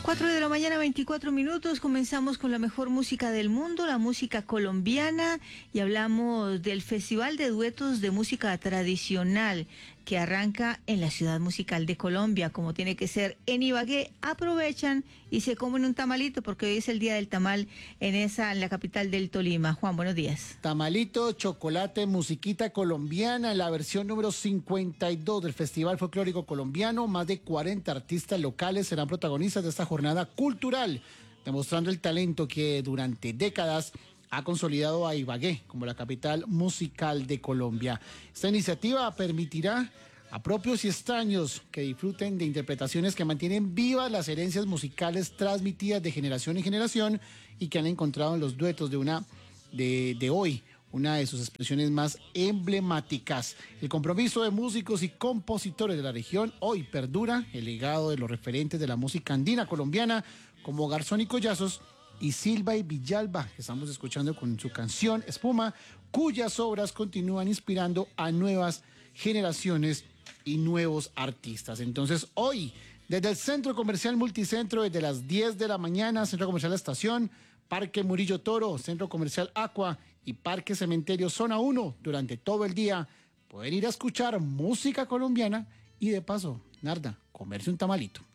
4 de la mañana, 24 minutos. Comenzamos con la mejor música del mundo, la música colombiana, y hablamos del Festival de Duetos de Música Tradicional que arranca en la ciudad musical de Colombia, como tiene que ser en Ibagué. Aprovechan y se comen un tamalito porque hoy es el día del tamal en la capital del Tolima. Juan, buenos días. Tamalito, chocolate, musiquita colombiana, en la versión número 52 del Festival Folclórico Colombiano. Más de 40 artistas locales serán protagonistas de esta jornada cultural, demostrando el talento que durante décadas ha consolidado a Ibagué como la capital musical de Colombia. Esta iniciativa permitirá a propios y extraños que disfruten de interpretaciones que mantienen vivas las herencias musicales transmitidas de generación en generación y que han encontrado en los duetos de hoy una de sus expresiones más emblemáticas. El compromiso de músicos y compositores de la región hoy perdura el legado de los referentes de la música andina colombiana como Garzón y Collazos y Silva y Villalba, que estamos escuchando con su canción Espuma, cuyas obras continúan inspirando a nuevas generaciones y nuevos artistas. Entonces, hoy, desde el Centro Comercial Multicentro, desde las 10 de la mañana, Centro Comercial La Estación, Parque Murillo Toro, Centro Comercial Aqua y Parque Cementerio Zona 1, durante todo el día, pueden ir a escuchar música colombiana y de paso, Narda, comerse un tamalito.